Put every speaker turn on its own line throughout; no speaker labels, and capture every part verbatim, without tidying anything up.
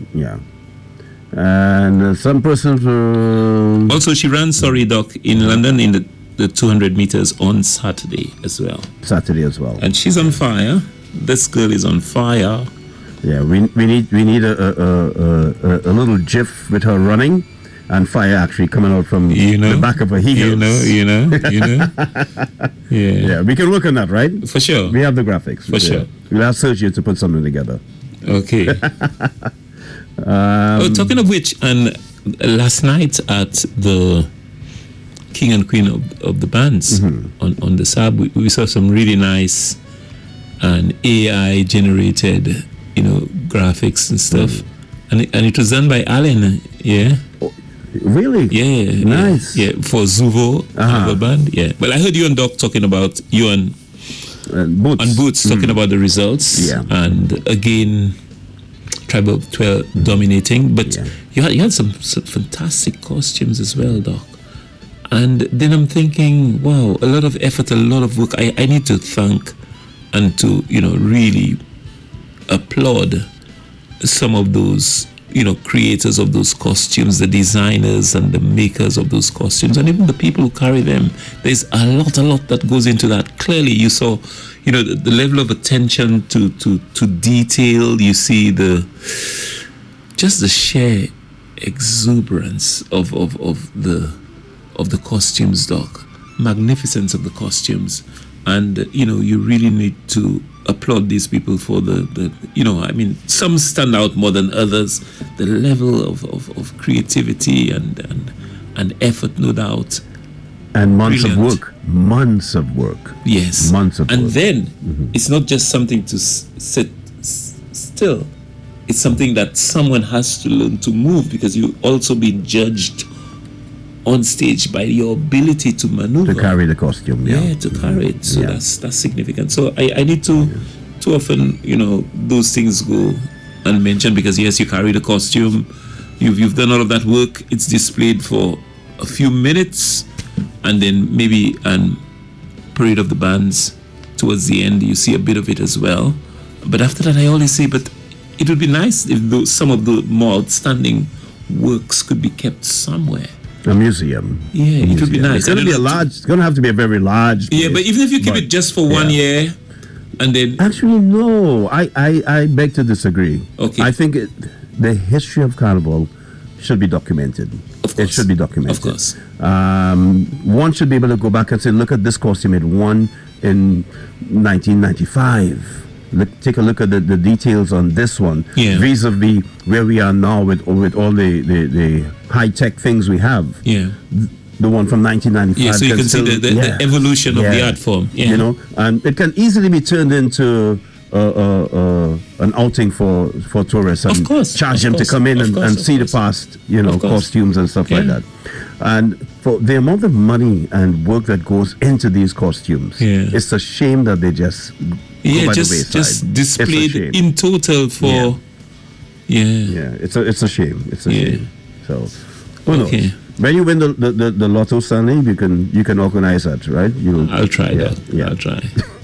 Yeah. And uh, some persons were...
Also, she ran, sorry, Doc, in London in the, the two hundred meters on Saturday as well.
Saturday as well.
And she's on fire. This girl is on fire.
Yeah, we we need we need a a, a, a, a little gif with her running and fire actually coming out from
you know,
the back of her heels.
You know, you know, you know. Yeah.
Yeah, we can work on that, right?
For sure.
We have the graphics.
For sure.
We'll ask Sergio to put something together.
Okay.
um,
oh, talking of which, and last night at the King and Queen of, of the Bands mm-hmm. on, on the sub, we, we saw some really nice and A I generated, you know, graphics and stuff. Mm. And, it, and it was done by Alan, yeah.
Oh, really?
Yeah.
Nice.
Yeah, yeah. For Zuvo, uh-huh. band, yeah. But I heard you and Doc talking about, you and,
uh, Boots,
and Boots talking mm. about the results.
Yeah.
And again, Tribe of twelve dominating. But
yeah.
you, had, you had some, some fantastic costumes as well, Doc. And then I'm thinking, wow, a lot of effort, a lot of work. I, I need to thank and to, you know, really applaud some of those, you know, creators of those costumes, the designers and the makers of those costumes, and even the people who carry them. There's a lot, a lot that goes into that. Clearly, you saw, you know, the, the level of attention to, to, to detail. You see the, just the sheer exuberance of, of, of the, of the costumes, Doc. Magnificence of the costumes. And, you know, you really need to applaud these people for the, the you know, I mean, some stand out more than others. The level of, of, of creativity and, and and effort, no doubt.
And months
Brilliant.
of work. Months of work.
Yes.
Months of
and
work.
And then
mm-hmm.
it's not just something to s- sit s- still. It's something that someone has to learn to move, because you also be judged on stage by your ability to maneuver,
to carry the costume, yeah,
yeah to carry it. So
yeah.
that's that's significant. So I, I need to, yeah. too often, you know, those things go unmentioned, because yes, you carry the costume, you've you've done all of that work. It's displayed for a few minutes, and then maybe an parade of the bands towards the end. You see a bit of it as well, but after that, I always say, but it would be nice if those, some of the more outstanding works could be kept somewhere.
A museum.
Yeah,
a
it
museum.
would be nice.
It's going to be a large. It's going to have to be a very large place.
Yeah, but even if you keep it just for one yeah. year, and then
actually no, I, I, I beg to disagree.
Okay,
I think it, the history of Carnival should be documented.
Of course,
it should be documented.
Of course,
um, one should be able to go back and say, look at this costume it won in nineteen ninety-five. Look, take a look at the, the details on this one,
yeah.
vis-a-vis where we are now with with all the, the, the high-tech things we have.
Yeah,
the one from nineteen ninety-five.
Yeah, so you can still, see the, the, yeah. the evolution of yeah. the art form. Yeah.
You know, and it can easily be turned into uh, uh, uh, an outing for, for tourists, and
of course,
charge
of
them
course,
to come in and,
course,
and see
course.
the past, you know, costumes and stuff yeah. like that. And for the amount of money and work that goes into these costumes,
yeah.
it's a shame that they just
yeah,
go by
just,
the wayside.
just displayed in total for
yeah.
yeah,
yeah. It's a it's a shame. It's a
yeah.
shame. So, who
okay.
knows? When you win the, the, the, the Lotto, Stanley, you can you can organize that, right? You.
I'll try
yeah,
that.
Yeah.
I'll try.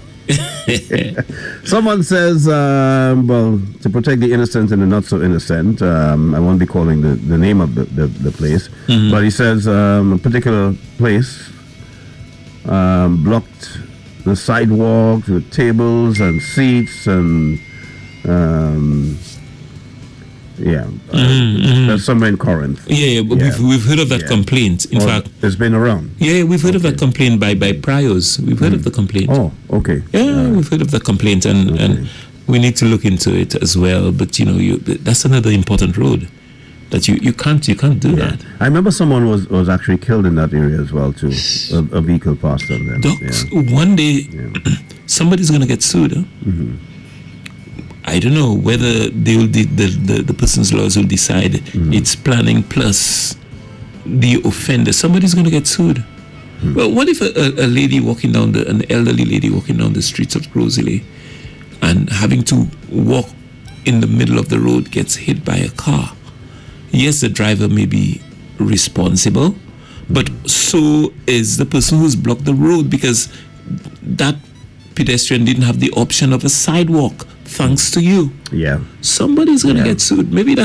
Someone says, um, well, to protect the innocent and the not so innocent, um, I won't be calling the, the name of the, the, the place,
mm-hmm.
but he says um, a particular place um, blocked the sidewalk with tables and seats and um, yeah,
mm-hmm, mm-hmm.
that's somewhere in Corinth.
Yeah, yeah, but
yeah.
We've, we've heard of that
yeah.
complaint. In
oh,
fact,
it's been around.
Yeah, we've heard
okay.
of that complaint by by priors. We've heard mm. of the complaint.
Oh, okay.
Yeah,
uh,
we've heard of the complaint, and,
okay.
and we need to look into it as well. But you know, you, that's another important road that you, you can't you can't do
yeah.
that.
I remember someone was, was actually killed in that area as well too. A, a vehicle passed them. Then.
Docs,
yeah.
one day
yeah.
somebody's gonna get sued. Huh?
Mm-hmm.
I don't know whether they will de- the, the the person's lawyers will decide mm-hmm. it's planning plus the offender. Somebody's gonna get sued. Mm-hmm. Well, what if a, a, a lady walking down the an elderly lady walking down the streets of Rosalie and having to walk in the middle of the road gets hit by a car? Yes, the driver may be responsible, but so is the person who's blocked the road, because that pedestrian didn't have the option of a sidewalk thanks to you.
Yeah.
Somebody's going to
yeah.
get sued. Maybe that's